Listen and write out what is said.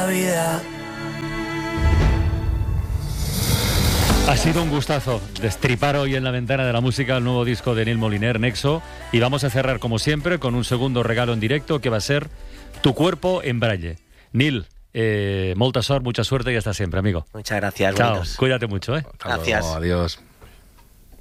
vida. Ha sido un gustazo destripar hoy en la ventana de la música el nuevo disco de Nil Moliner, Nexo, y vamos a cerrar como siempre con un segundo regalo en directo que va a ser Tu cuerpo en braille. Nil, molta sort, mucha suerte y hasta siempre, amigo. Muchas gracias. Chao, bonitos. cuídate mucho, ¿eh? Gracias. Adiós.